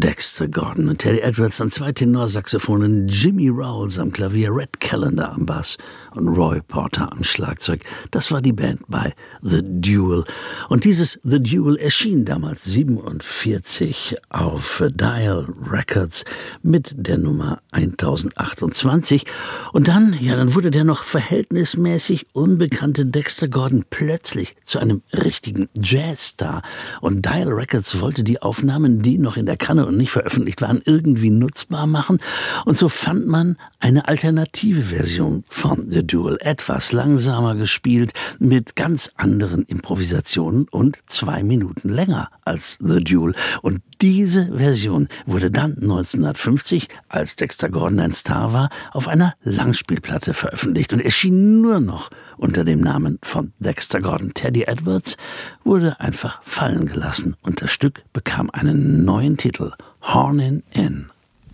Dexter Gordon und Teddy Edwards an zwei Tenorsaxophonen, Jimmy Rowles am Klavier, Red Callender am Bass und Roy Porter am Schlagzeug. Das war die Band bei The Duel. Und dieses The Duel erschien damals 1947 auf Dial Records mit der Nummer 1028. Und dann wurde der noch verhältnismäßig unbekannte Dexter Gordon plötzlich zu einem richtigen Jazzstar. Und Dial Records wollte die Aufnahmen, die noch in der Kanne und nicht veröffentlicht waren, irgendwie nutzbar machen. Und so fand man eine alternative Version von The Duel, etwas langsamer gespielt, mit ganz anderen Improvisationen und 2 Minuten länger als The Duel. Und diese Version wurde dann 1950, als Dexter Gordon ein Star war, auf einer Langspielplatte veröffentlicht und erschien nur noch unter dem Namen von Dexter Gordon. Teddy Edwards wurde einfach fallen gelassen und das Stück bekam einen neuen Titel, Hornin' In.